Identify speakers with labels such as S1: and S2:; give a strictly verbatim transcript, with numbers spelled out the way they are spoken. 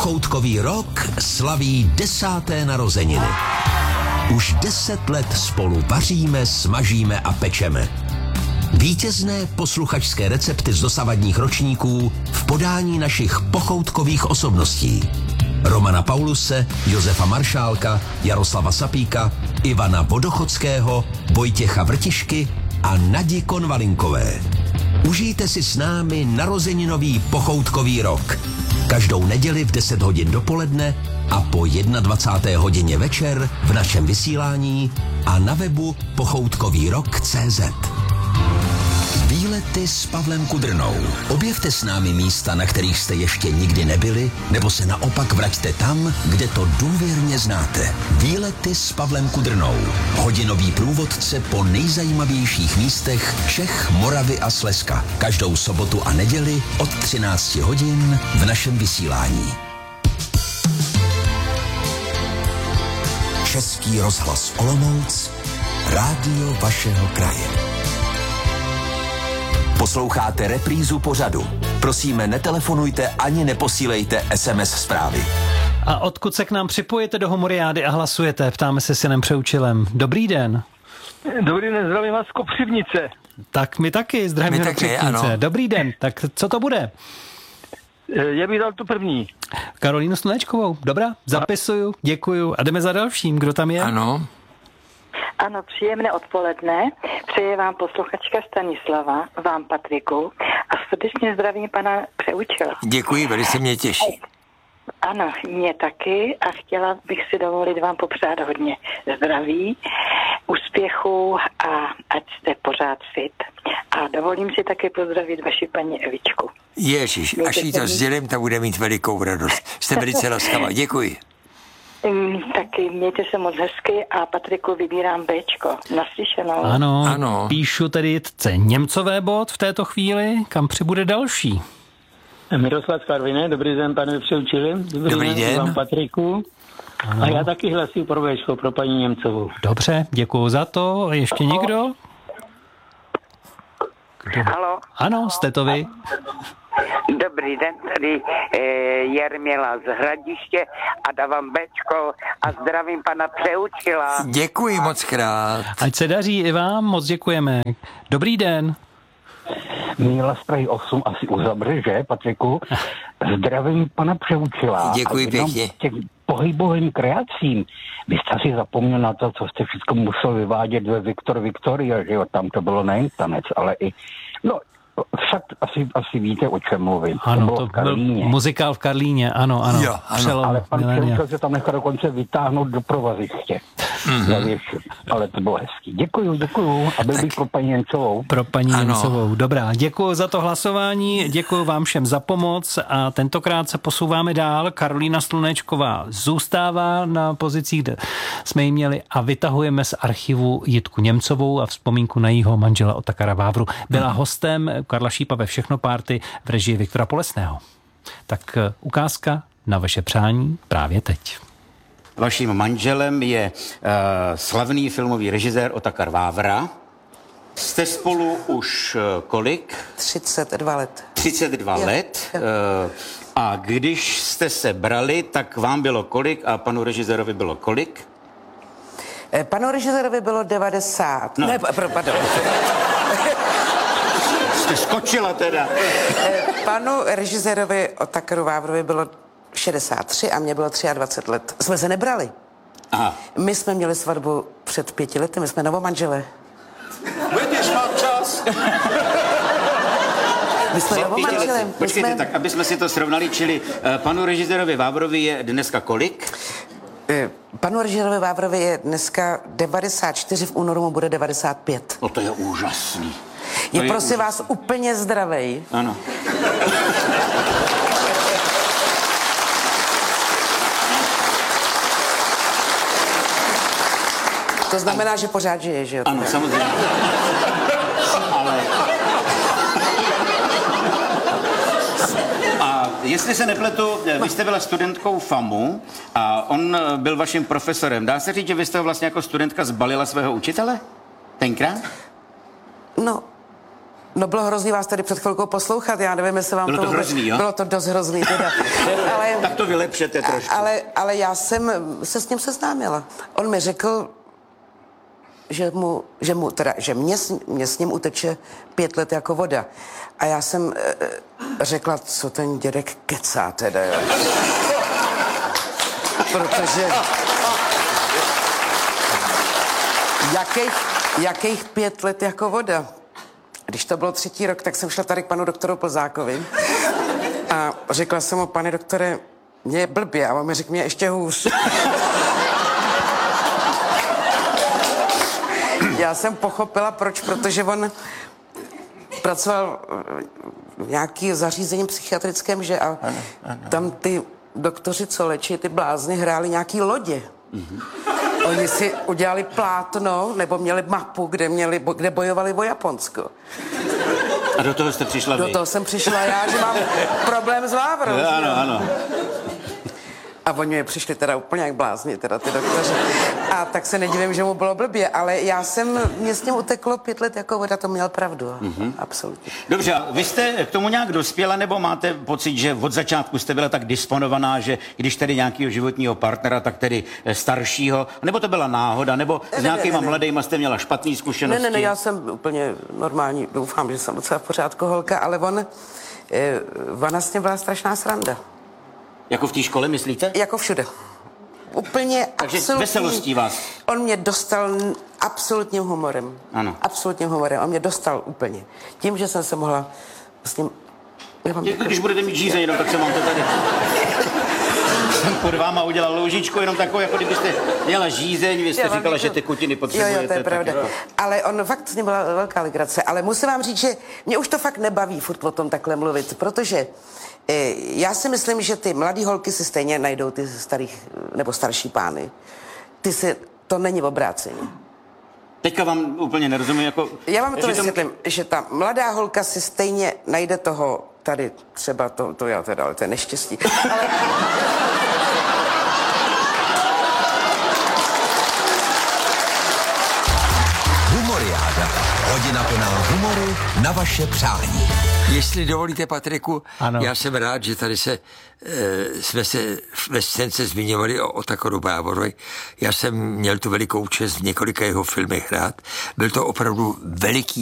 S1: Pochoutkový rok slaví desáté narozeniny. Už deset let spolu vaříme, smažíme a pečeme. Vítězné posluchačské recepty z dosavadních ročníků v podání našich pochoutkových osobností. Romana Pauluse, Josefa Maršálka, Jaroslava Sapíka, Ivana Vodochodského, Vojtěcha Vrtišky a Nadi Konvalinkové. Užijte si s námi narozeninový pochoutkový rok. Každou neděli v deset hodin dopoledne a po dvacáté jedné hodině večer v našem vysílání a na webu pochoutkový rok tečka cé zet. Výlety s Pavlem Kudrnou. Objevte s námi místa, na kterých jste ještě nikdy nebyli, nebo se naopak vraťte tam, kde to důvěrně znáte. Výlety s Pavlem Kudrnou. Hodinový průvodce po nejzajímavějších místech Čech, Moravy a Slezska. Každou sobotu a neděli od třinácti hodin v našem vysílání. Český rozhlas Olomouc, rádio vašeho kraje. Posloucháte reprízu pořadu. Prosíme, netelefonujte ani neposílejte es em es zprávy.
S2: A odkud se k nám připojete do Homoriády a hlasujete? Ptáme se s Janem Přeučilem. Dobrý den.
S3: Dobrý den, zdravím vás z Kopřivnice.
S2: Tak my taky zdravíme do Kopřivnice. Dobrý den, tak co to bude?
S3: Já bych dal tu první.
S2: Karolínu Slunečkovou. Dobrá, zapisuju, děkuju. A jdeme za dalším. Kdo tam je?
S4: Ano.
S5: Ano, příjemné odpoledne. Přeje vám posluchačka Stanislava, vám Patriku a srdečně zdravím pana Přeučila.
S4: Děkuji, velice mě těší.
S5: Ano, mě taky a chtěla bych si dovolit vám popřát hodně zdraví, úspěchu a ať jste pořád fit. A dovolím si také pozdravit vaši paní Evičku.
S4: Ježiš, až jí to sdělím, ta bude mít velikou radost. Jste velice laskavá, děkuji.
S5: Mm, taky mějte se moc hezky a Patriku vybírám Bčko. Naslyšenou.
S2: Ano,
S4: ano.
S2: Píšu tedy Jitce Němcové bod v této chvíli, kam přibude další.
S3: Miroslav Karviné, dobrý den, pane Přeučili. Dobrý,
S4: dobrý den.
S3: Vám Patriku. Ano. A já taky hlasuji pro Bčko, pro paní Němcovou.
S2: Dobře, děkuju za to. Ještě někdo? Kdo?
S5: Halo.
S2: Ano, jste to vy.
S5: Dobrý den, tady e, Jarmila z Hradiště a dávám Bčko a zdravím pana Přeučila.
S4: Děkuji moc krát.
S2: Ať se daří i vám, moc děkujeme. Dobrý den.
S6: Míla Strahy osm asi uzavře, že, Patriku? Zdravím pana Přeučila.
S4: Děkuji pěkně.
S6: Těch pohybovým kreacím. Vy jste si zapomněl na to, co jste všechno musel vyvádět ve Viktor Viktoria, že jo? Tam to bylo nejen tanec, ale i... No, však asi, asi víte, o čem mluvím.
S2: Ano,
S6: to,
S2: to
S6: byl
S2: muzikál v Karlíně, ano, ano.
S4: Jo, ano.
S2: Přelom,
S6: ale pan
S2: milénia.
S6: Přeučil se tam nechal dokonce vytáhnout do provaziště. Mm-hmm. Ale to bylo hezký. Děkuju, děkuju. A byl bych pro paní Němcovou.
S2: Pro paní
S4: Ano.
S2: Němcovou. Dobrá, děkuji za to hlasování, děkuji vám všem za pomoc a tentokrát se posouváme dál. Karolína Slunečková zůstává na pozicích, kde jsme ji měli a vytahujeme z archivu Jitku Němcovou a vzpomínku na jejího manžela Otakara Vávru. Byla hmm. hostem Karla Šípa ve Všechno party v režii Viktora Polesného. Tak ukázka na vaše přání právě teď.
S7: Vaším manželem je uh, slavný filmový režisér Otakar Vávra. Jste spolu už uh, kolik?
S8: třicet dva let.
S7: třicet dva
S8: Jo,
S7: let.
S8: jo.
S7: Uh, a když jste se brali, tak vám bylo kolik a panu režisérovi bylo kolik?
S8: Eh, Panu režisérovi bylo devadesát.
S7: No.
S8: Ne, pro, pardon.
S7: Jste skočila teda.
S8: Eh, Panu režisérovi Otakaru Vávrovi bylo šedesát tři a mě bylo dvacet tři let. Jsme se nebrali.
S7: Aha.
S8: My jsme měli svatbu před pěti lety, my jsme novomanželé.
S7: Budeš mít čas.
S8: My jsme novomanželé. My
S7: Počkejte,
S8: jsme...
S7: tak aby jsme si to srovnali, čili uh, panu režisérovi Vávrovi je dneska kolik?
S8: Eh, Panu režisérovi Vávrovi je dneska devadesát čtyři, v únoru mu bude devadesát pět.
S7: No to je úžasný. To
S8: Je,
S7: je
S8: prosím
S7: úžasný.
S8: vás úplně zdravej.
S7: Ano.
S8: To znamená, že pořád žije, že jo?
S7: Ano, samozřejmě. Ale... A jestli se nepletu, vy jste byla studentkou FAMu a on byl vaším profesorem. Dá se říct, že vy jste ho vlastně jako studentka zbalila svého učitele? Tenkrát?
S8: No, No bylo hrozný vás tady před chvilkou poslouchat, já nevím, jestli vám
S7: bylo to,
S8: to
S7: vůbec... hrozný, jo?
S8: Bylo to dost hrozný, teda. ale,
S7: tak to vylepšete trošku.
S8: Ale, ale já jsem se s ním seznámila. On mi řekl, že, mu, že, mu, teda, že mě, mě s ním uteče pět let jako voda. A já jsem e, řekla, co ten dědek kecá teda. Jo. Protože... Jakých, jakých pět let jako voda? Když to bylo třetí rok, tak jsem šla tady k panu doktoru Plzákovi a řekla jsem mu, pane doktore, mě je blbě, a on mi řekl, mě ještě hůř. Já jsem pochopila, proč, protože on pracoval v nějaký zařízení psychiatrickém, že a ano, ano. Tam ty doktoři, co léčí ty blázny, hráli nějaký lodě. Mm-hmm. Oni si udělali plátno, nebo měli mapu, kde, měli, kde bojovali o Japonsko.
S7: A do toho jste přišla vy?
S8: Do toho jsem přišla já, že mám problém s Vávrou.
S7: No, ano, ano.
S8: A oni mi přišli teda úplně jak blázni, teda ty doktoři. A tak se nedivím, že mu bylo blbě, ale já jsem, mě s ním uteklo pět let jako voda, to měl pravdu. Mm-hmm. Absolutně.
S7: Dobře, a vy jste k tomu nějak dospěla, nebo máte pocit, že od začátku jste byla tak disponovaná, že když tedy nějakého životního partnera, tak tedy staršího, nebo to byla náhoda, nebo s ne, nějakýma ne, ne, mladejma jste měla špatné zkušenosti?
S8: Ne, ne, ne, já jsem úplně normální, doufám, že jsem docela v pořádku holka, ale on, eh, ona s ním byla strašná sranda.
S7: Jako v té škole, myslíte?
S8: Jako všude. Úplně
S7: takže
S8: absolutní...
S7: veselostí vás.
S8: On mě dostal absolutním humorem.
S7: Ano.
S8: Absolutním humorem. On mě dostal úplně. Tím, že jsem se mohla s ním...
S7: Jako, když budete mít žízeň, jenom tak se mám to tady... jsem pod váma udělal loužičku, jenom takovou, jako kdybyste měla žízeň, vy jste jo, říkala, že tekutiny potřebujete.
S8: Jo, jo, to je pravda.
S7: Tak,
S8: ale on fakt s ním byla velká legrace. Ale musím vám říct, že mě už to fakt nebaví furt o tom takhle mluvit, protože eh, já si myslím, že ty mladý holky si stejně najdou ty starých, nebo starší pány. Ty si, to není obrácení.
S7: Teďka vám úplně nerozumím, jako...
S8: Já vám to vysvětlím, to... že ta mladá holka si stejně najde toho, tady třeba to, to já teda, ale to je neštěstí. Ale...
S1: Humoriáda. Hodina plná humoru na vaše přání.
S4: Jestli dovolíte, Patriku,
S2: ano.
S4: Já jsem rád, že tady se, e, jsme se ve scénce zmiňovali o Otakoru Vávrovi. Já jsem měl tu velikou čest v několika jeho filmech hrát. Byl to opravdu veliký